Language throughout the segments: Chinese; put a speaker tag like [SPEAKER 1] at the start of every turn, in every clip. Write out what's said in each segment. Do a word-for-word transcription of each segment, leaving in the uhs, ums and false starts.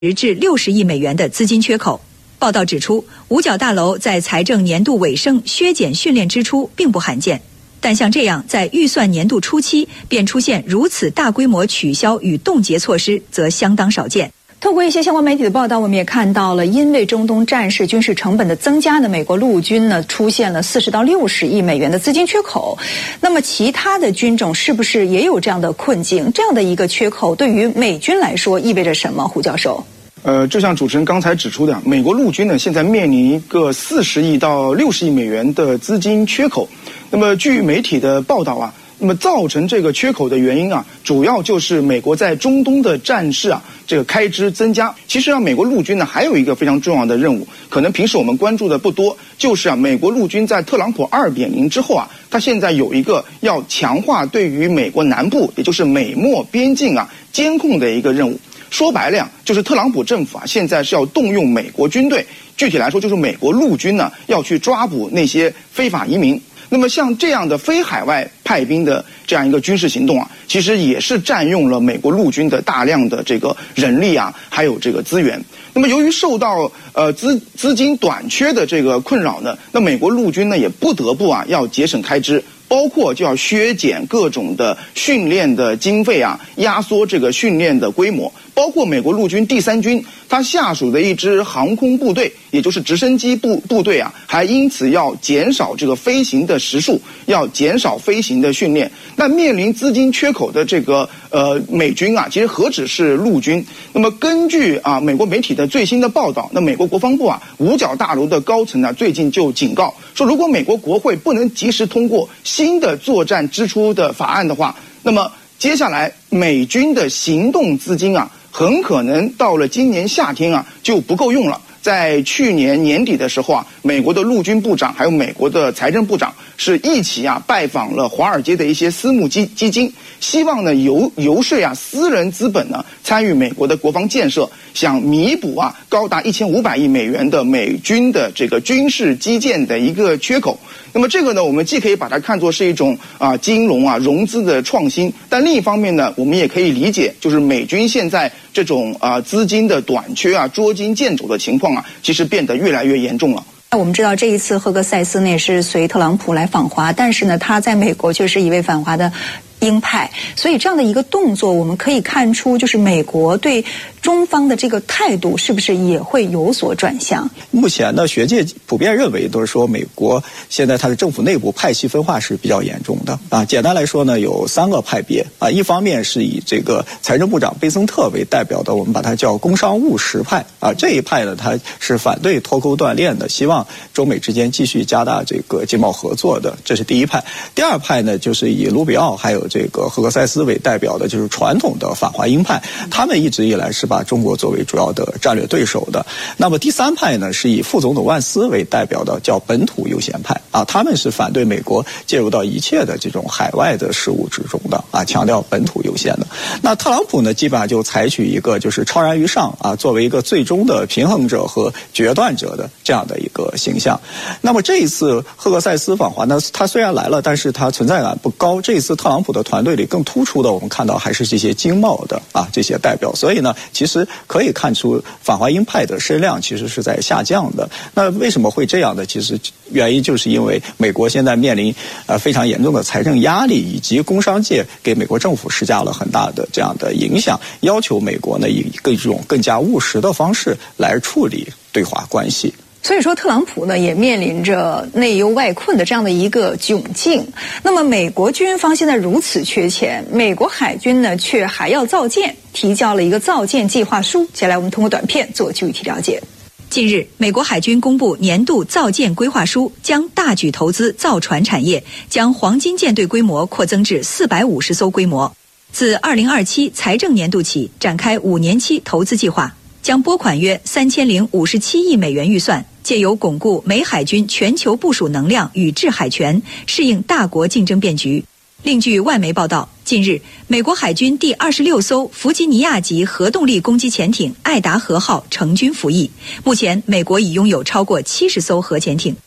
[SPEAKER 1] 至六十亿美元的资金缺口。报道指出，五角大楼在财政年度尾声削减训练支出并不罕见，但像这样在预算年度初期便出现如此大规模取消与冻结措施，则相当少见。
[SPEAKER 2] 透过一些相关媒体的报道，我们也看到了，因为中东战事军事成本的增加呢，美国陆军呢出现了四十到六十亿美元的资金缺口。那么其他的军种是不是也有这样的困境？这样的一个缺口对于美军来说意味着什么？胡教授。
[SPEAKER 3] 呃，就像主持人刚才指出的，美国陆军呢现在面临一个四十亿到六十亿美元的资金缺口。那么据媒体的报道啊，那么造成这个缺口的原因啊，主要就是美国在中东的战事啊，这个开支增加。其实啊，美国陆军呢还有一个非常重要的任务，可能平时我们关注的不多，就是啊，美国陆军在特朗普二点零之后啊，他现在有一个要强化对于美国南部，也就是美墨边境啊监控的一个任务。说白了呀，就是特朗普政府啊，现在是要动用美国军队，具体来说就是美国陆军呢要去抓捕那些非法移民。那么像这样的非海外派兵的这样一个军事行动啊，其实也是占用了美国陆军的大量的这个人力啊，还有这个资源。那么由于受到呃资资金短缺的这个困扰呢，那美国陆军呢也不得不啊要节省开支。包括就要削减各种的训练的经费啊，压缩这个训练的规模。包括美国陆军第三军，它下属的一支航空部队，也就是直升机部部队啊，还因此要减少这个飞行的时数，要减少飞行的训练。那面临资金缺口的这个呃美军啊，其实何止是陆军？那么根据啊美国媒体的最新的报道，那美国国防部啊五角大楼的高层呢，最近就警告说，如果美国国会不能及时通过新的作战支出的法案的话，那么接下来美军的行动资金啊，很可能到了今年夏天啊就不够用了。在去年年底的时候啊，美国的陆军部长还有美国的财政部长是一起啊拜访了华尔街的一些私募基基金，希望呢游游说啊私人资本呢参与美国的国防建设，想弥补啊高达一千五百亿美元的美军的这个军事基建的一个缺口。那么这个呢，我们既可以把它看作是一种啊金融啊融资的创新，但另一方面呢，我们也可以理解，就是美军现在这种啊资金的短缺啊捉襟见肘的情况啊，其实变得越来越严重了。
[SPEAKER 2] 我们知道这一次赫格塞斯呢也是随特朗普来访华，但是呢他在美国却是一位反华的鹰派，所以这样的一个动作，我们可以看出，就是美国对中方的这个态度是不是也会有所转向？
[SPEAKER 4] 目前呢，学界普遍认为都是说，美国现在它的政府内部派系分化是比较严重的啊。简单来说呢，有三个派别啊，一方面是以这个财政部长贝森特为代表的，我们把它叫工商务实派啊。这一派呢，它是反对脱钩断链的，希望中美之间继续加大这个经贸合作的，这是第一派。第二派呢，就是以卢比奥还有这个赫格塞斯为代表的，就是传统的反华鹰派，他们一直以来是把中国作为主要的战略对手的。那么第三派呢，是以副总统万斯为代表的，叫本土优先派啊，他们是反对美国介入到一切的这种海外的事务之中的啊，强调本土优先的。那特朗普呢，基本上就采取一个就是超然于上啊，作为一个最终的平衡者和决断者的这样的一个形象。那么这一次赫格塞斯访华呢，他虽然来了，但是他存在感不高。这一次特朗普的团队里更突出的，我们看到还是这些经贸的啊这些代表。所以呢，其实可以看出反华鹰派的声量其实是在下降的。那为什么会这样呢？其实原因就是因为美国现在面临呃非常严重的财政压力，以及工商界给美国政府施加了很大的这样的影响，要求美国呢以各种更加务实的方式来处理对华关系。
[SPEAKER 2] 所以说特朗普呢也面临着内忧外困的这样的一个窘境。那么美国军方现在如此缺钱，美国海军呢却还要造舰，提交了一个造舰计划书。接下来我们通过短片做具体了解。
[SPEAKER 1] 近日，美国海军公布年度造舰规划书，将大举投资造船产业，将黄金舰队规模扩增至四百五十艘规模。自二零二七财政年度起，展开五年期投资计划，将拨款约三千零五十七亿美元预算，借由巩固美海军全球部署能量与制海权，适应大国竞争变局。另据外媒报道，近日，美国海军第二十六艘弗吉尼亚级核动力攻击潜艇爱达荷号成军服役。目前，美国已拥有超过七十艘核潜艇。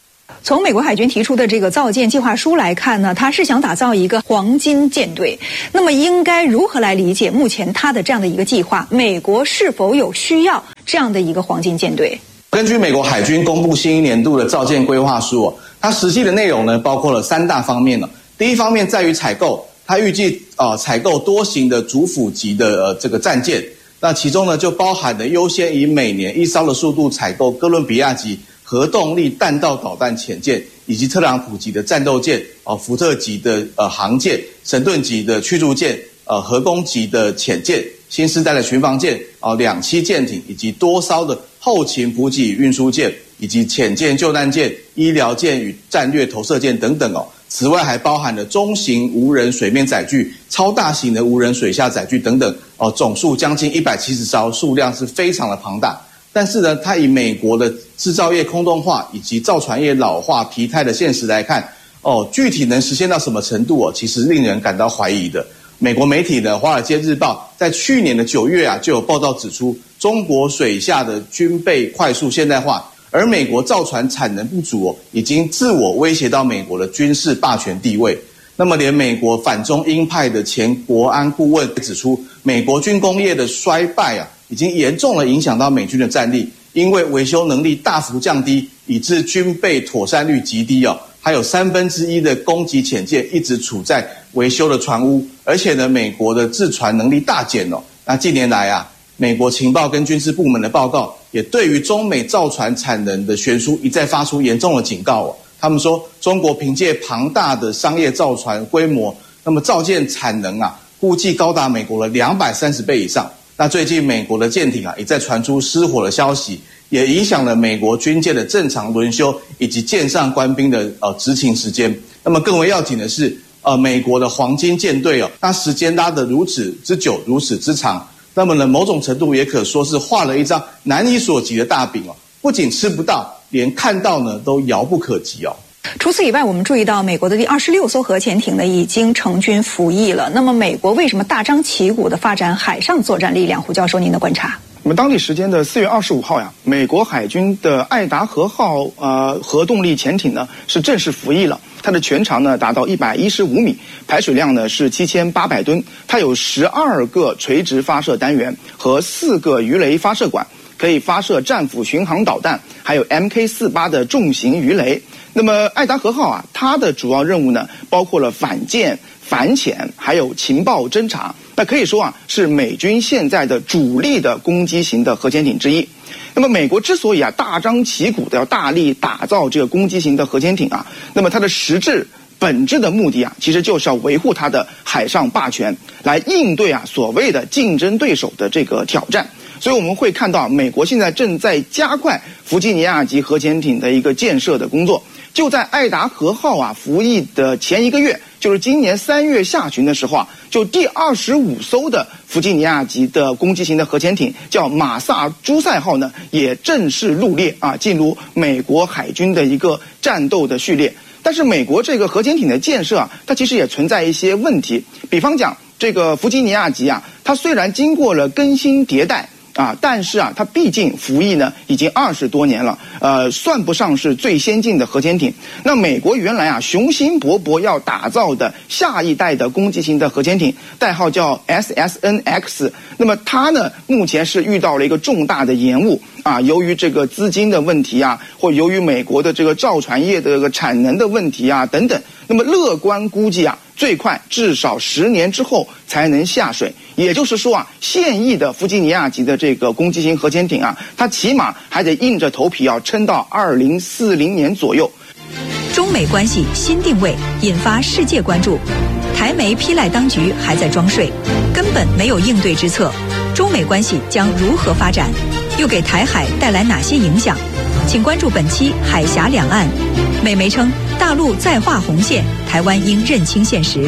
[SPEAKER 2] 从美国海军提出的这个造舰计划书来看呢，它是想打造一个黄金舰队。那么应该如何来理解目前它的这样的一个计划？美国是否有需要这样的一个黄金舰队？
[SPEAKER 5] 根据美国海军公布新一年度的造舰规划书哦，它实际的内容呢，包括了三大方面呢。第一方面在于采购，它预计呃采购多型的主辅级的呃这个战舰，那其中呢就包含了优先以每年一艘的速度采购哥伦比亚级核动力弹道导弹潜舰，以及特朗普级的战斗舰，哦，福特级的呃航舰，神盾级的驱逐舰，呃，核攻级的潜舰，新世代的巡防舰，哦，两栖舰艇，以及多艘的后勤补给运输舰，以及潜舰、救难舰、医疗舰与战略投射舰等等哦。此外，还包含了中型无人水面载具、超大型的无人水下载具等等哦，总数将近一百七十艘，数量是非常的庞大。但是呢，它以美国的制造业空洞化以及造船业老化疲态的现实来看，哦，具体能实现到什么程度哦，其实令人感到怀疑的。美国媒体呢，《华尔街日报》在去年的九月啊，就有报道指出，中国水下的军备快速现代化，而美国造船产能不足哦，已经自我威胁到美国的军事霸权地位。那么，连美国反中鹰派的前国安顾问指出，美国军工业的衰败啊，已经严重了影响到美军的战力，因为维修能力大幅降低，以致军备妥善率极低哦。还有三分之一的攻击潜舰一直处在维修的船坞，而且呢，美国的制船能力大减哦。那近年来啊，美国情报跟军事部门的报告也对于中美造船产能的悬殊一再发出严重的警告哦。他们说，中国凭借庞大的商业造船规模，那么造舰产能啊，估计高达美国的两百三十倍以上。那最近美国的舰艇啊，也在传出失火的消息，也影响了美国军舰的正常轮休以及舰上官兵的呃执勤时间。那么更为要紧的是，呃，美国的黄金舰队哦，那时间拉得如此之久，如此之长，那么呢，某种程度也可说是画了一张难以所及的大饼哦，不仅吃不到，连看到呢都遥不可及哦。
[SPEAKER 2] 除此以外，我们注意到美国的第二十六艘核潜艇呢已经成军服役了。那么，美国为什么大张旗鼓地发展海上作战力量？胡教授，您的观察？
[SPEAKER 3] 那么当地时间的四月二十五号呀，美国海军的爱达荷号呃核动力潜艇呢是正式服役了。它的全长呢达到一百一十五米，排水量呢是七千八百吨。它有十二个垂直发射单元和四个鱼雷发射管，可以发射战斧巡航导弹，还有 M K 四十八 的重型鱼雷。那么爱达荷号啊，它的主要任务呢包括了反舰、反潜，还有情报侦察。那可以说啊，是美军现在的主力的攻击型的核潜艇之一。那么美国之所以啊大张旗鼓的要大力打造这个攻击型的核潜艇啊，那么它的实质本质的目的啊，其实就是要维护它的海上霸权，来应对啊所谓的竞争对手的这个挑战。所以我们会看到，美国现在正在加快弗吉尼亚级核潜艇的一个建设的工作。就在爱达荷号啊服役的前一个月，就是今年三月下旬的时候啊，就第二十五艘的弗吉尼亚级的攻击型的核潜艇叫马萨诸塞号呢，也正式入列啊，进入美国海军的一个战斗的序列。但是美国这个核潜艇的建设啊，它其实也存在一些问题。比方讲，这个弗吉尼亚级啊，它虽然经过了更新迭代啊，但是啊，它毕竟服役呢已经二十多年了，呃，算不上是最先进的核潜艇。那美国原来啊雄心勃勃要打造的下一代的攻击型的核潜艇，代号叫 S S N X， 那么它呢目前是遇到了一个重大的延误啊，由于这个资金的问题啊，或由于美国的这个造船业的这个产能的问题啊等等，那么乐观估计啊，最快至少十年之后才能下水。也就是说啊，现役的弗吉尼亚级的这个攻击型核潜艇啊，它起码还得硬着头皮要撑到二零四零年左右。
[SPEAKER 1] 中美关系新定位引发世界关注，台媒批赖当局还在装睡，根本没有应对之策。中美关系将如何发展？又给台海带来哪些影响？请关注本期《海峡两岸》。美媒称，大陆再画红线，台湾应认清现实。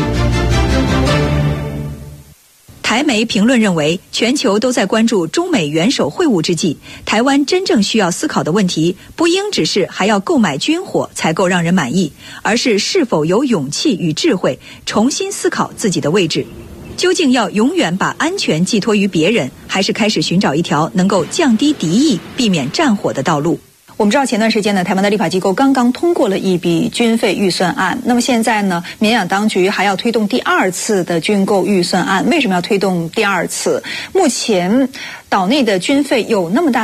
[SPEAKER 1] 台媒评论认为，全球都在关注中美元首会晤之际，台湾真正需要思考的问题，不应只是还要购买军火才够让人满意，而是是否有勇气与智慧重新思考自己的位置。究竟要永远把安全寄托于别人，还是开始寻找一条能够降低敌意、避免战火的道路？
[SPEAKER 2] 我们知道前段时间呢，台湾的立法机构刚刚通过了一笔军费预算案。那么现在呢，缅仰当局还要推动第二次的军购预算案。为什么要推动第二次？目前岛内的军费有那么大